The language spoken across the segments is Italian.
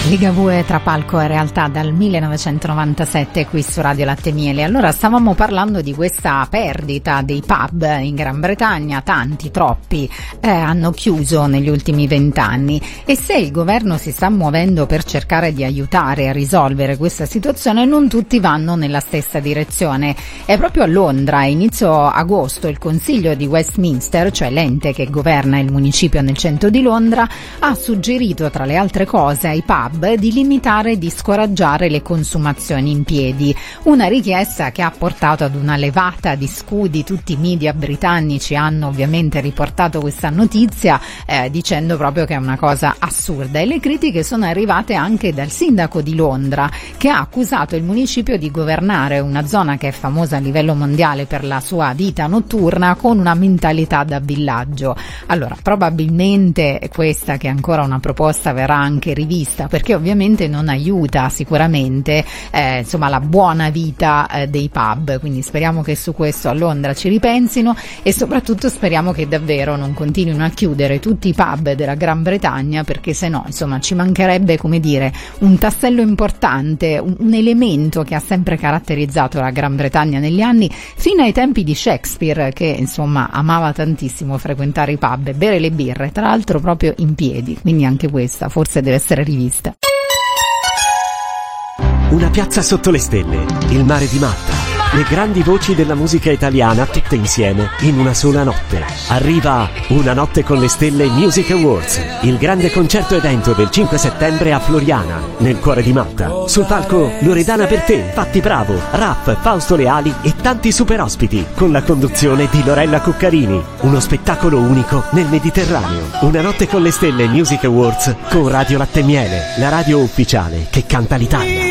Ligabue tra palco e realtà dal 1997 qui su Radio Latte Miele. Allora, stavamo parlando di questa perdita dei pub in Gran Bretagna, tanti, troppi hanno chiuso negli ultimi 20 anni, e se il governo si sta muovendo per cercare di aiutare a risolvere questa situazione, non tutti vanno nella stessa direzione. È proprio a Londra, a inizio agosto, il Consiglio di Westminster, cioè l'ente che governa il municipio nel centro di Londra, ha suggerito tra le altre cose ai pub di limitare e di scoraggiare le consumazioni in piedi, una richiesta che ha portato ad una levata di scudi. Tutti i media britannici hanno ovviamente riportato questa notizia dicendo proprio che è una cosa assurda, e le critiche sono arrivate anche dal sindaco di Londra, che ha accusato il municipio di governare una zona che è famosa a livello mondiale per la sua vita notturna con una mentalità da villaggio. Allora, probabilmente questa, che è ancora una proposta, verrà anche rivista, perché ovviamente non aiuta sicuramente la buona vita dei pub, quindi speriamo che su questo a Londra ci ripensino, e soprattutto speriamo che davvero non continuino a chiudere tutti i pub della Gran Bretagna, perché se no ci mancherebbe, come dire, un tassello importante, un elemento che ha sempre caratterizzato la Gran Bretagna negli anni, fino ai tempi di Shakespeare, che amava tantissimo frequentare i pub e bere le birre, tra l'altro proprio in piedi, quindi anche questa forse deve essere rivista. Una piazza sotto le stelle, il mare di Matta, le grandi voci della musica italiana tutte insieme in una sola notte. Arriva Una notte con le stelle Music Awards, il grande concerto evento del 5 settembre a Floriana, nel cuore di Matta. Sul palco Loredana Bertè, Patti Bravo, Raff, Fausto Leali e tanti super ospiti, con la conduzione di Lorella Cuccarini. Uno spettacolo unico nel Mediterraneo. Una notte con le stelle Music Awards con Radio Latte Miele, la radio ufficiale che canta l'Italia.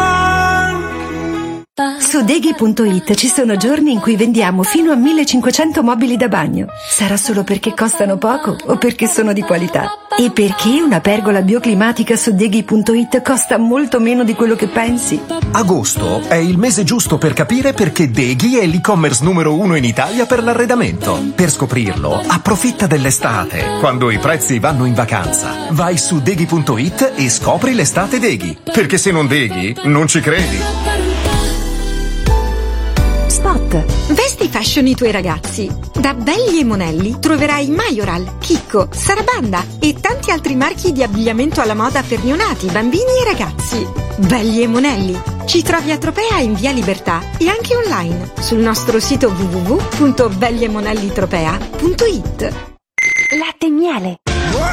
Su Deghi.it ci sono giorni in cui vendiamo fino a 1500 mobili da bagno. Sarà solo perché costano poco o perché sono di qualità? E perché una pergola bioclimatica su Deghi.it costa molto meno di quello che pensi? Agosto è il mese giusto per capire perché Deghi è l'e-commerce numero 1 in Italia per l'arredamento. Per scoprirlo, approfitta dell'estate, quando i prezzi vanno in vacanza. Vai su Deghi.it e scopri l'estate Deghi. Perché se non Deghi, non ci credi. Vesti fashion i tuoi ragazzi. Da Belli e Monelli troverai Majoral, Chicco, Sarabanda e tanti altri marchi di abbigliamento alla moda per neonati, bambini e ragazzi. Belli e Monelli. Ci trovi a Tropea in via Libertà e anche online sul nostro sito www.belliemonellitropea.it. Latte Miele.